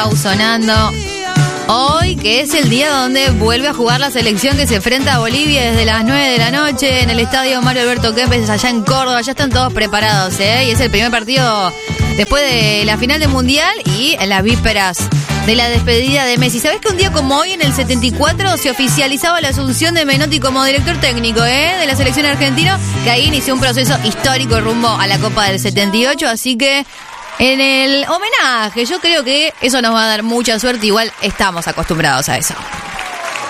sonando hoy, que es el día donde vuelve a jugar la selección que se enfrenta a Bolivia desde las 9 de la noche en el estadio Mario Alberto Kempes, allá en Córdoba. Ya están todos preparados, y es el primer partido después de la final del Mundial y en las vísperas de la despedida de Messi. ¿Sabés que un día como hoy, en el 74, se oficializaba la asunción de Menotti como director técnico de la selección argentina? Que ahí inició un proceso histórico rumbo a la Copa del 78, así que en el homenaje yo creo que eso nos va a dar mucha suerte. Igual estamos acostumbrados a eso.